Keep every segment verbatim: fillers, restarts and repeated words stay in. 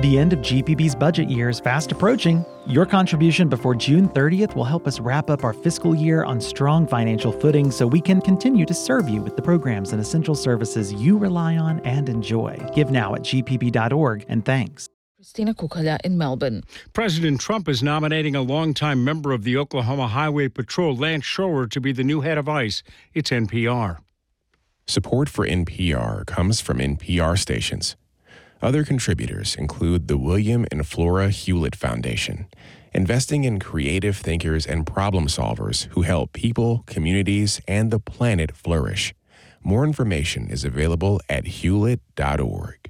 The end of G P B's budget year is fast approaching. Your contribution before June thirtieth will help us wrap up our fiscal year on strong financial footing so we can continue to serve you with the programs and essential services you rely on and enjoy. Give now at g p b dot org, and thanks. Christina Kukala in Melbourne. President Trump is nominating a longtime member of the Oklahoma Highway Patrol, Lance Schroer, to be the new head of ICE. It's N P R. Support for N P R comes from N P R stations. Other contributors include the William and Flora Hewlett Foundation, investing in creative thinkers and problem solvers who help people, communities, and the planet flourish. More information is available at hewlett dot org.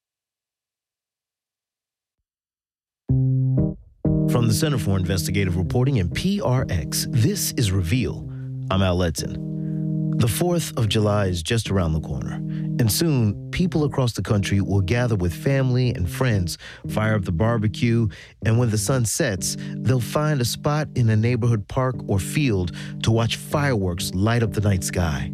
From the Center for Investigative Reporting and P R X, this is Reveal. I'm Al Letson. The fourth of July is just around the corner, and soon people across the country will gather with family and friends, fire up the barbecue, and when the sun sets, they'll find a spot in a neighborhood park or field to watch fireworks light up the night sky.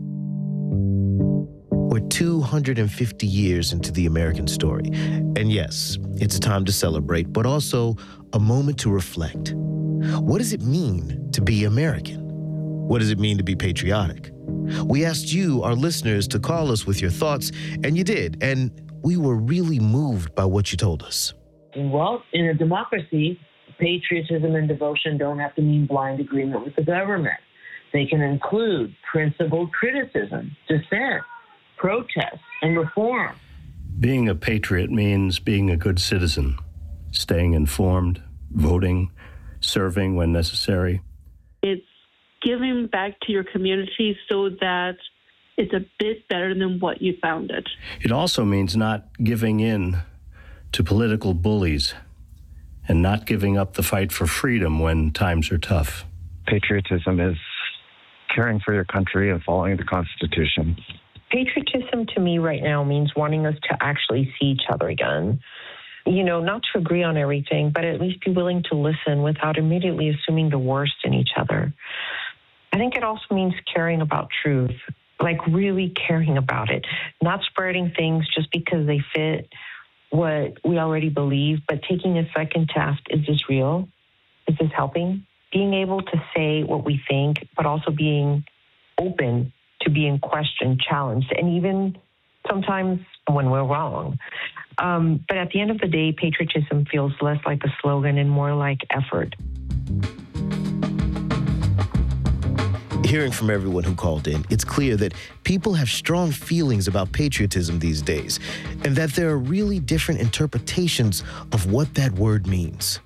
We're two hundred fifty years into the American story, and yes, it's a time to celebrate, but also a moment to reflect. What does it mean to be American? What does it mean to be patriotic? We asked you, our listeners, to call us with your thoughts, and you did, and we were really moved by what you told us. Well, in a democracy, patriotism and devotion don't have to mean blind agreement with the government. They can include principled criticism, dissent, protest, and reform. Being a patriot means being a good citizen, staying informed, voting, serving when necessary. It's giving back to your community so that it's a bit better than what you found it. It also means not giving in to political bullies and not giving up the fight for freedom when times are tough. Patriotism is caring for your country and following the Constitution. Patriotism to me right now means wanting us to actually see each other again. You know, not to agree on everything, but at least be willing to listen without immediately assuming the worst in each other. I think it also means caring about truth, like really caring about it, not spreading things just because they fit what we already believe, but taking a second to ask, is this real? Is this helping? Being able to say what we think, but also being open to being questioned, challenged, and even sometimes when we're wrong. Um, but at the end of the day, patriotism feels less like a slogan and more like effort. Hearing from everyone who called in, it's clear that people have strong feelings about patriotism these days, and that there are really different interpretations of what that word means.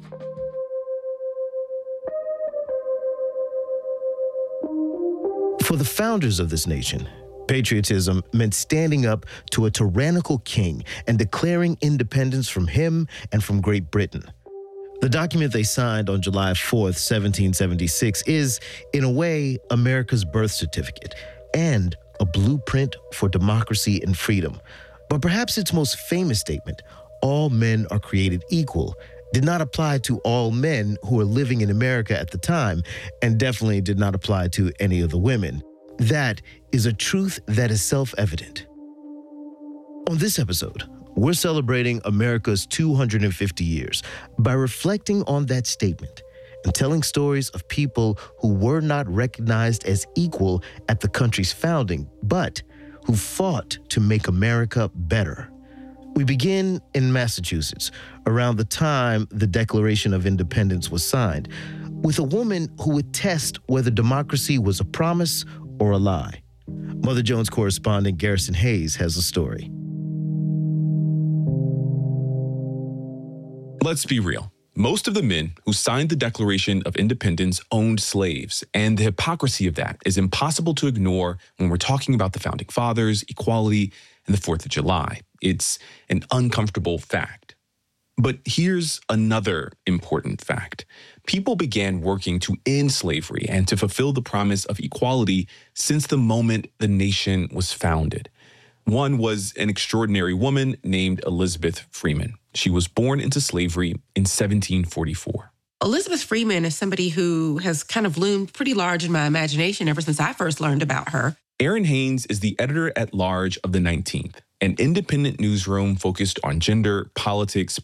For the founders of this nation, patriotism meant standing up to a tyrannical king and declaring independence from him and from Great Britain. The document they signed on July fourth, seventeen seventy-six is, in a way, America's birth certificate and a blueprint for democracy and freedom. But perhaps its most famous statement, all men are created equal, did not apply to all men who were living in America at the time, and definitely did not apply to any of the women. That is a truth that is self-evident. On this episode, we're celebrating America's two hundred fifty years by reflecting on that statement and telling stories of people who were not recognized as equal at the country's founding, but who fought to make America better. We begin in Massachusetts, around the time the Declaration of Independence was signed, with a woman who would test whether democracy was a promise or a lie. Mother Jones correspondent Garrison Hayes has a story. Let's be real. Most of the men who signed the Declaration of Independence owned slaves, and the hypocrisy of that is impossible to ignore when we're talking about the Founding Fathers, equality, and the fourth of July. It's an uncomfortable fact. But here's another important fact. People began working to end slavery and to fulfill the promise of equality since the moment the nation was founded. One was an extraordinary woman named Elizabeth Freeman. She was born into slavery in seventeen forty-four. Elizabeth Freeman is somebody who has kind of loomed pretty large in my imagination ever since I first learned about her. Erin Haynes is the editor-at-large of The nineteenth, an independent newsroom focused on gender, politics,